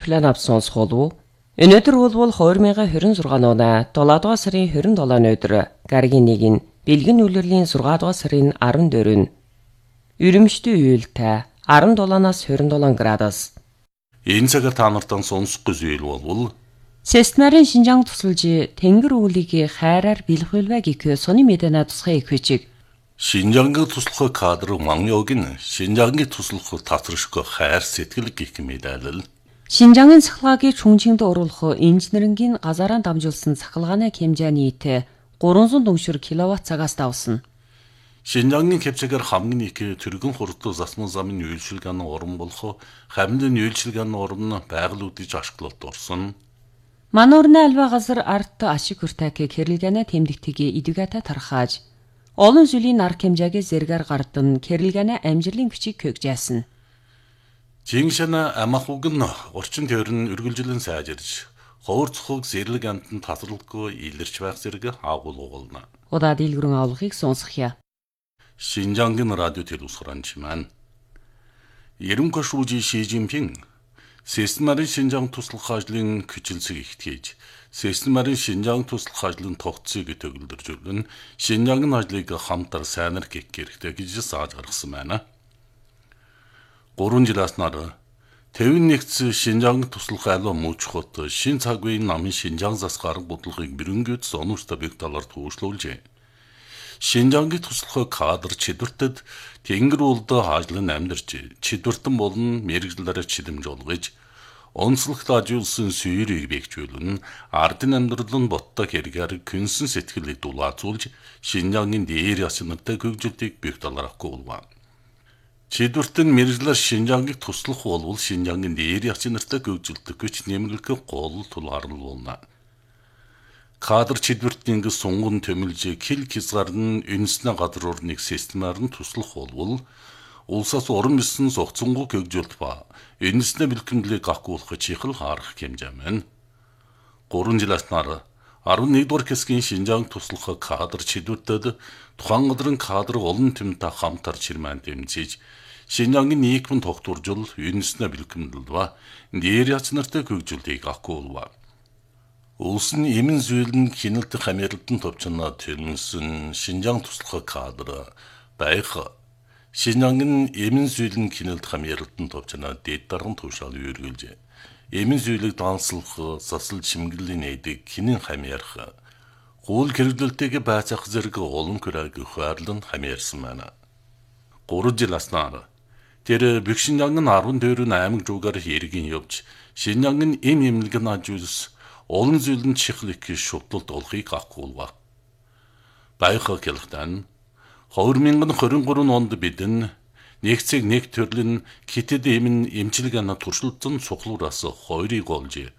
план авсан сонсгол уу? Өнөөдөр бол 2026 оны 7 дугаар сарын 27-ны өдөр гарагийн 1-ийн бэлгэн үйлрлийн 6 дугаар сарын 14-нд Өрөмчтэй уйлтай 17-наас 27 градус. Энэ цагаар та нартай сонсох гэж болвол Сестнарын Шинжаан тусалж тэнгэр үүлийг хайраар бэлхүүлвэ гэх сони мэдэнэ тусгай ихвэчиг. Шинжаангийн туслах кадр Маньёгийн Шинжаангийн туслах татваршгүй хайр сэтгэл гэх мэдээлэл. Шинжаангийн цахилгааг чүнжинд оруулах инженерингийн газараа дамжуулсан цахилгааны хэмжээ нийт 340 кВт цагаас давсан. Шинжаангийн хэмжээгээр хамгийн их түргэн хурдтай засмын замын үйлчилгээний орон болох хамлын үйлчилгээний орон байгалуудыг ашиглалт орсон. Мануурны альва газар арт ашиг хүртэк кэрэлгэнэ тэмдэгтгийг идэгата тархааж олон жилийн арга хэмжээгээ зэргээр гардан кэрэлгэнэ амжилын бичиг хөгжээсэн. Жиншана амахуг нь орчин тойрон үргэлжлэн сайжирч ховор цохог зэрлэг амтанд татварлахгүй илэрч байх зэрэг агуулгуулна. Удаа дийлгэрэн авлагыг сонсхъя. Шинжаангийн радио телевизхоранч маань Ерөнхий шүүжи Ши Жинпин Сестнарын Шинжаан туслах ажлын хүчилсэг ихтгэж Сестнарын Шинжаан туслах ажлын тогтцыг төгөлдөрж өргөн Шинжаангийн ажлыг хамтар сайнар гэх хэрэгтэй гэж зааж гаргасан байна. 3 жилээс нар Тэвэн нэгц Шинжаангийн туслах айлва мөчхөт шин цаг үеийн намын Шинжаан засаг арга бодлогыг бэрэнгэд сонирхтой бэг талаар төвшлүүлжээ. Шинжаангийн туслах кадр чидвэртэд тэнгэр уулда ажлын амьдарч чидвэртэн болон мэрэгжлээрээ чидэмж олгож онцлогт ажиулсан сүйрийг бэхжүүлэн ардын амьдрал нь боттой хэрэгээр күнсэн сэтгэлийг дулаацуулж Шинжаангийн дээр ясантай хөгжилтийг бэг талаарахгүй болваа. Чидвэртэн мэрэгжлэр Шинжаангийг туслах болвол Шинжаангийн дээр ясантай хөгжилтөг гэж нэмэлт гол тулгаарлал болно. Кадр чидвэртний сунган төмөлж хил хязгаарн үнэснэ газар орныг системаар нь туслах болвол улсаас уран бисэн зохицонгоо хөгжүүлт ба үнэснэ бэлтгэмжлийг гахгуулах чихэл харах хэмжээ маань. 3 жилээс нар 11 дугаар хэсгийн Шинжаан туслах кадр чидвэртэд тухайн газрын кадр олон тэмтэй хамтар чирмэн дэмжиж Шинжаангийн нийгмийн тогтворжул үнэснэ бэлтгэмжлэл ба дээр яц нартай хөгжүүлтийг гахгуулваа. Улс нь эмэн зүйлэн хяналт хамааралдан товчноо төлмсөн Шинжаан туслах кадр байх. Шинжаангийн эмэн зүйлэн хяналт хамааралдан товчноо дэд дарган тушаал үргэлж. Эмэн зүйлийг данслах, засал чимгэлийн эдэг хинэн хамаарах. Гуул хэрэглэлтэйг байцаах зэрэг олон көрөөг хуваарлан хамаарсан байна. 3 жил аснаар тэр Бэг Шинжаангийн 14 аймаг жуугаар хэргийн явж Шинжаангийн эм эмнэлгэн ажуулс олон зүйлэн чихлэх шутлалт олохыг гахгуулва. Байхаа хэлэхдээ 2023 онд бидэн нэгцэг нэг төрлийн хитэд эмэн эмчилгээний туршилтын цуглуураас 2-ыг олж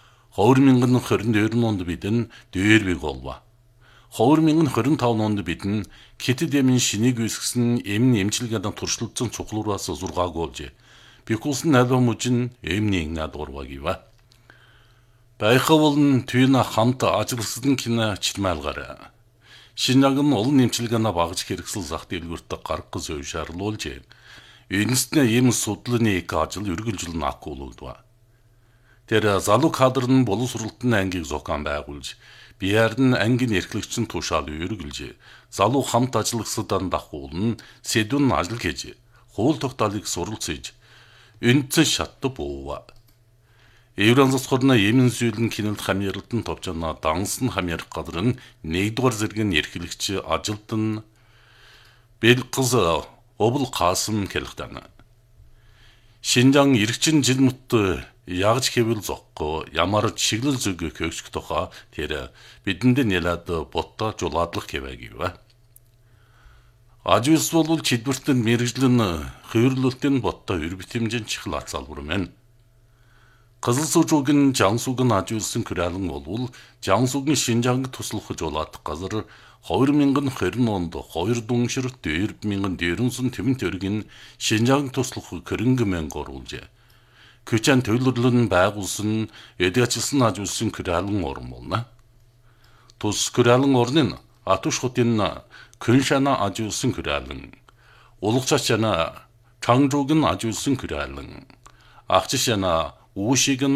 2022 онд бидэн 4-ийг олва. 2025 онд бидэн хитэд эмэн шинийг үүсгэсэн эмэн эмчилгээний туршилтын цуглуураас 6-аг олж бихүүлсэн альва мужин эмний надурвагива. Байхаа болон түйнэ хамт ажигласан кино чимээлгаараа. Шинжаангийн олон нэмчилгээний багж хэрэгсэл зах дэлгүүрт гарах гэж шаарлуулж, энэснэ ийм судлалын ажил үргэлжлэн агуулгадва. Тэр залуу кадр нь боловсролтын ангийг зохион байгуулж, биеэр нь ангийн эрхлэгчийн тушаал үргэлж, залуу хамт ажиллагсадан дагуулн сэдвэн ажил хийж, хууль тогтоолыг суралцж, үндсэн шатд буува. Еврон засгорны эмэн зүйлэн хяналт хамааралдан товчноо дансан хамаарах газар нь 1-р зэргийн эрхлэгч ажилтан Белгыз Обл Касым хэлэхдээ Шинжаан эргчин жил мөт ягж хэвэл зохгүй ямар чиглэл зүг хөгжих тухай тэр бидэнд нэлээд ботто жулаадлах гэвэгэв. Ажуулс бол чидвэртэн мэрэгжлэн хөвөрлөлтийн ботто өр битэмжин чихл ацалбар мэн. Қызыл сужуугийн Жансугийн ажуулсан күрэлэн болвол Жансугийн Шинжаанг туслах жолаадах газар 2020 онд 2 дүншир 2009 тэмэн төргийн Шинжаанг туслах хөрөнгө мянга оруулжээ. Күчэн төлөвлөлөн байгуулсан эдгэжсэн ажуулсан күрэлэн орн болно. Тус күрэлэн орны Атуш хотын Күншана ажуулсан күрэлэн, Улгачачана Чангжуугийн ажуулсан күрэлэн, Ахчишана 우식은